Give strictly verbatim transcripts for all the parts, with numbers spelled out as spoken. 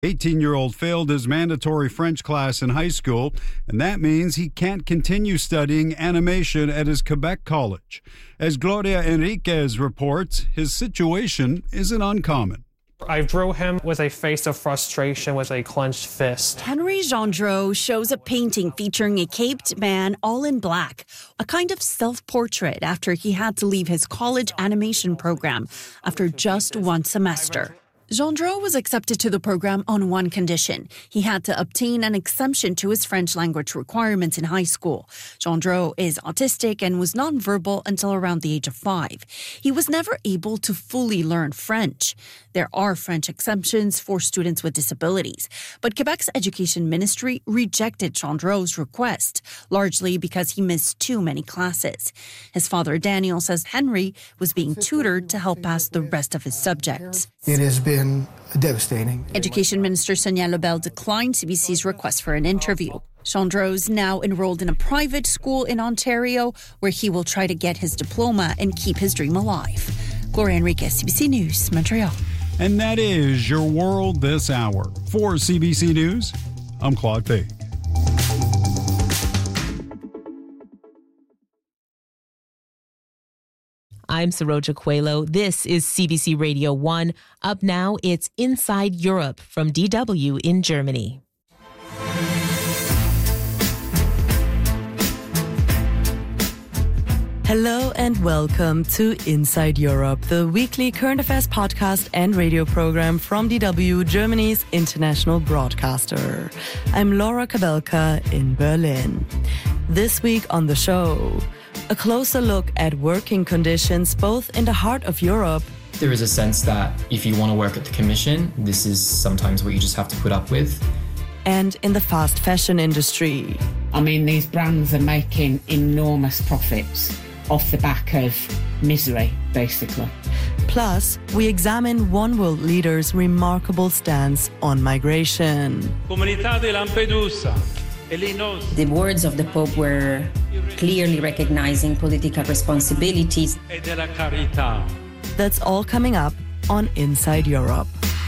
eighteen-year-old failed his mandatory French class in high school, and that means he can't continue studying animation at his Quebec college. As Gloria Enriquez reports, his situation isn't uncommon. I drew him with a face of frustration with a clenched fist. Henry Gendreau shows a painting featuring a caped man all in black, a kind of self-portrait after he had to leave his college animation program after just one semester. Gendreau was accepted to the program on one condition. He had to obtain an exemption to his French language requirements in high school. Gendreau is autistic and was nonverbal until around the age of five. He was never able to fully learn French. There are French exemptions for students with disabilities, but Quebec's education ministry rejected Gendreau's request, largely because he missed too many classes. His father, Daniel, says Henry was being tutored to help pass the rest of his subjects. It has been devastating. Education Minister Sonia Lebel declined C B C's request for an interview. Gendreau's now enrolled in a private school in Ontario where he will try to get his diploma and keep his dream alive. Gloria Enriquez, C B C News, Montreal. And that is your world this hour. For C B C News, I'm Claude Fake. I'm Saroja Coelho. This is C B C Radio one. Up now, it's Inside Europe from D W in Germany. Hello and welcome to Inside Europe, the weekly current affairs podcast and radio program from D W, Germany's international broadcaster. I'm Laura Kabelka in Berlin. This week on the show, a closer look at working conditions both in the heart of Europe. There is a sense that if you want to work at the Commission, this is sometimes what you just have to put up with. And in the fast fashion industry. I mean, these brands are making enormous profits off the back of misery, basically. Plus, we examine one world leader's remarkable stance on migration. Comunità de Lampedusa. The words of the Pope were clearly recognizing political responsibilities. That's all coming up on Inside Europe.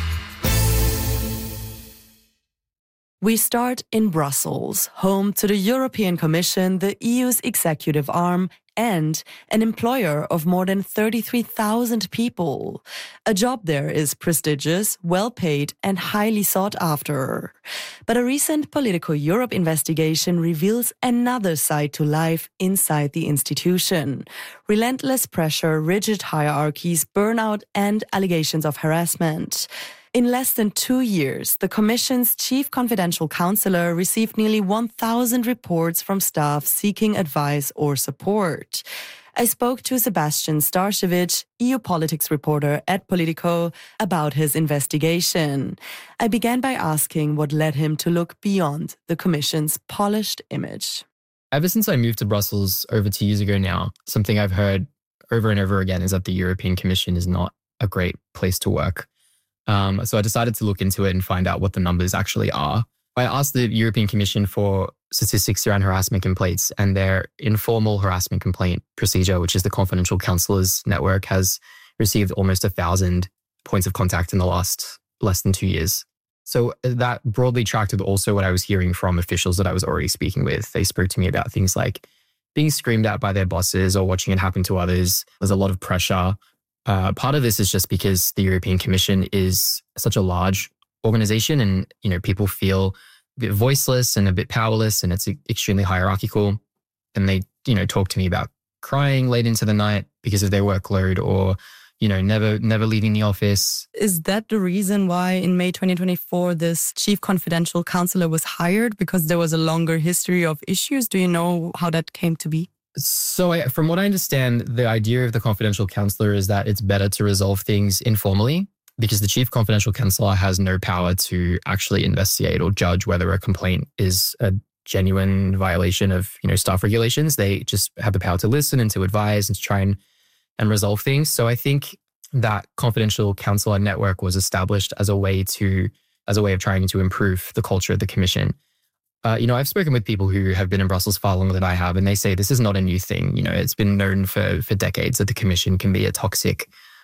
We start in Brussels, home to the European Commission, the E U's executive arm, and an employer of more than thirty-three thousand people. A job there is prestigious, well-paid, and highly sought after. But a recent Politico Europe investigation reveals another side to life inside the institution. Relentless pressure, rigid hierarchies, burnout, and allegations of harassment. In less than two years, the Commission's chief confidential counselor received nearly one thousand reports from staff seeking advice or support. I spoke to Sebastian Starshevich, E U politics reporter at Politico, about his investigation. I began by asking what led him to look beyond the Commission's polished image. Ever since I moved to Brussels over two years ago now, something I've heard over and over again is that the European Commission is not a great place to work. Um, so I decided to look into it and find out what the numbers actually are. I asked the European Commission for statistics around harassment complaints, and their informal harassment complaint procedure, which is the Confidential Counselors Network, has received almost a thousand points of contact in the last less than two years. So that broadly tracked with also what I was hearing from officials that I was already speaking with. They spoke to me about things like being screamed at by their bosses or watching it happen to others. There's a lot of pressure. Uh, part of this is just because the European Commission is such a large organization and, you know, people feel a bit voiceless and a bit powerless, and it's extremely hierarchical. And they, you know, talk to me about crying late into the night because of their workload, or, you know, never, never leaving the office. Is that the reason why in May twenty twenty-four, this chief confidential counselor was hired? Because there was a longer history of issues? Do you know how that came to be? So I, from what I understand, the idea of the confidential counselor is that it's better to resolve things informally, because the chief confidential counselor has no power to actually investigate or judge whether a complaint is a genuine violation of, you know, staff regulations. They just have the power to listen and to advise and to try and, and resolve things. So I think that confidential counselor network was established as a way to, as a way of trying to improve the culture of the Commission. Uh, you know, I've spoken with people who have been in Brussels far longer than I have, and they say this is not a new thing. You know, it's been known for, for decades that the Commission can be a toxic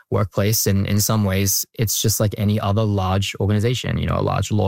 workplace. And in some ways, it's just like any other large organization, you know, a large law